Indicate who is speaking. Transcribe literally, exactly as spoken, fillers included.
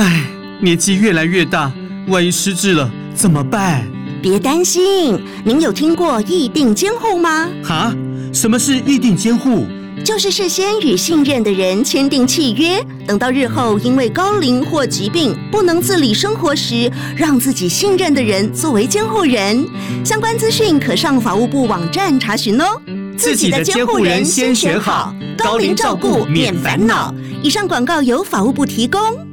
Speaker 1: 唉，年纪越来越大，万一失智了怎么办？
Speaker 2: 别担心，您有听过议定监护吗？
Speaker 1: 哈？什么是议定监护？
Speaker 2: 就是事先与信任的人签订契约，等到日后因为高龄或疾病不能自理生活时，让自己信任的人作为监护人。相关资讯可上法务部网站查询哦。
Speaker 1: 自己的监护人先选好，高龄照顾免烦恼。
Speaker 2: 以上广告由法务部提供。